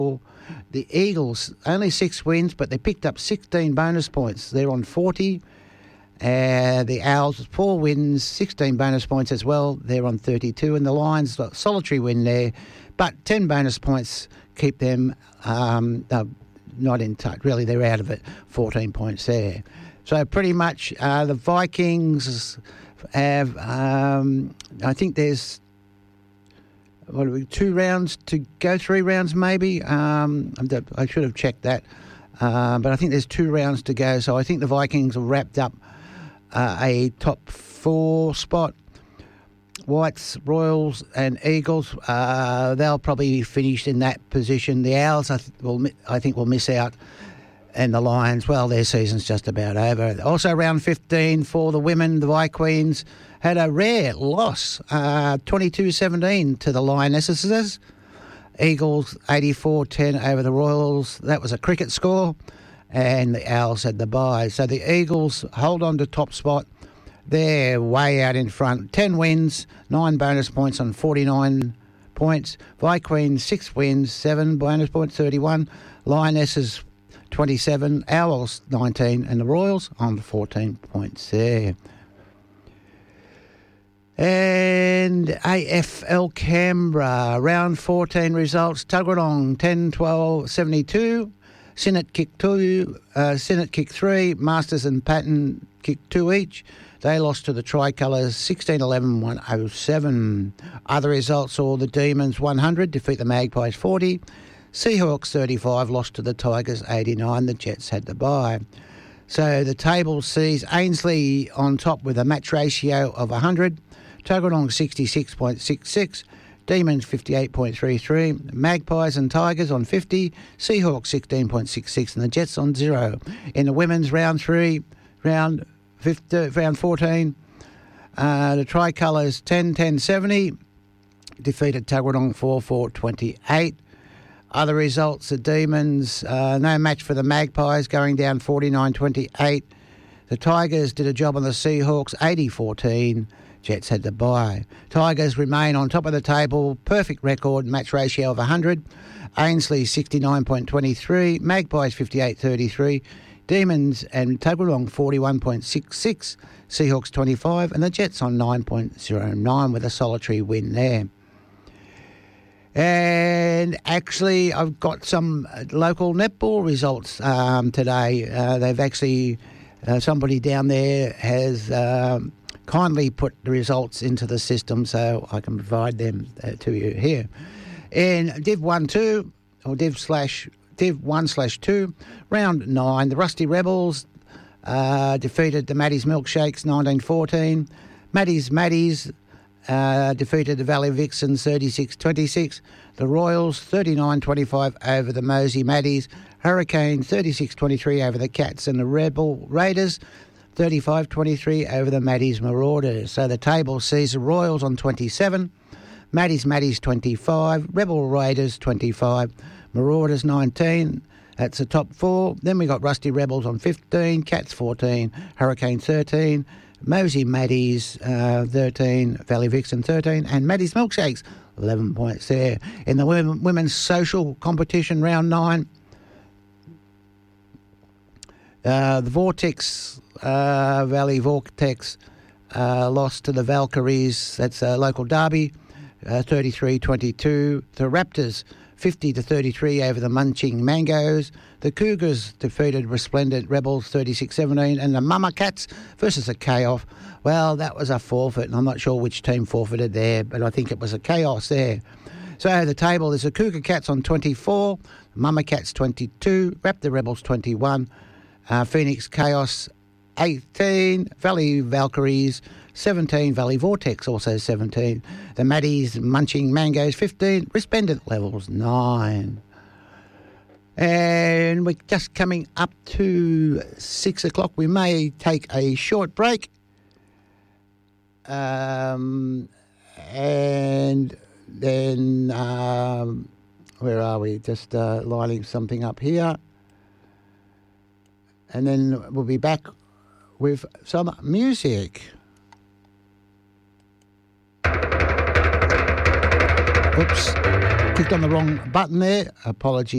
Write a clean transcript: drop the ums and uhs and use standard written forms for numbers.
The Eagles, only 6 wins, but they picked up 16 bonus points. They're on 40. The Owls, 4 wins, 16 bonus points as well. They're on 32. And the Lions, solitary win there, but 10 bonus points keep them not in touch. Really, they're out of it. 14 points there. So pretty much the Vikings have, I think there's 2 rounds to go, 3 rounds maybe. I should have checked that. But I think there's 2 rounds to go. So I think the Vikings have wrapped up a top 4 spot. Whites, Royals and Eagles, they'll probably be finished in that position. The Owls, I think, will miss out. And the Lions, well, their season's just about over. Also, round 15 for the women, the Vi Queens had a rare loss, 22-17 to the Lionesses. Eagles 84-10 over the Royals. That was a cricket score. And the Owls had the bye. So the Eagles hold on to top spot. They're way out in front. 10 wins, 9 bonus points on 49 points. Vi Queens, 6 wins, 7 bonus points, 31. Lionesses, 27. Owls, 19. And the Royals on 14 points there. And AFL Canberra, round 14 results. Tuggeranong, 10-12-72. Sinnott kicked 2. Sinnott kicked 3. Masters and Patton kicked 2 each. They lost to the Tricolours 16-11-107. Other results saw the Demons 100 defeat the Magpies 40. Seahawks 35 lost to the Tigers 89. The Jets had the bye. So the table sees Ainslie on top with a match ratio of 100. Tuggeranong 66.66. Demons 58.33. Magpies and Tigers on 50. Seahawks 16.66 and the Jets on 0. In the women's round 3, round 14, the Tricolours 10-10-70 defeated Tuggeranong 4-4-28. Other results, the Demons, no match for the Magpies, going down 49-28. The Tigers did a job on the Seahawks 80-14. Jets had the bye. Tigers remain on top of the table, perfect record, match ratio of 100. Ainslie 69.23, Magpies 58.33. Demons and Tuggeranong 41.66, Seahawks 25, and the Jets on 9.09 with a solitary win there. And actually, I've got some local netball results today. They've actually, somebody down there has kindly put the results into the system, so I can provide them to you here. In Div 1-2, or Div 1/2, round 9, the Rusty Rebels defeated the Maddies Milkshakes 19-14. Maddies defeated the Valley Vixens 36-26. The Royals 39-25 over the Mosey Maddies. Hurricanes 36-23 over the Cats, and the Rebel Raiders 35-23 over the Maddies Marauders. So the table sees the Royals on 27, Maddies 25, Rebel Raiders 25, Marauders 19. That's the top 4. Then we got Rusty Rebels on 15, Cats 14, Hurricanes 13, Mosey Maddies 13, Valley Vixen 13, and Maddies Milkshakes 11 points there. In the women's social competition, round 9, the Vortex, Valley Vortex, lost to the Valkyries. That's a local derby, 33-22. The Raptors 50-33 over the Munching Mangoes. The Cougars defeated Resplendent Rebels 36-17, and the Mama Cats versus the Chaos. Well, that was a forfeit, and I'm not sure which team forfeited there, but I think it was a Chaos there. So the table is the Cougar Cats on 24, Mama Cats 22, Raptor Rebels 21, Phoenix Chaos 18, Valley Valkyries 17, Valley Vortex also 17, the Maddies Munching Mangoes 15, Resplendent Levels 9. And we're just coming up to 6 o'clock. We may take a short break. And then, where are we? Just lining something up here. And then we'll be back with some music. Oops, clicked on the wrong button there. Apologies.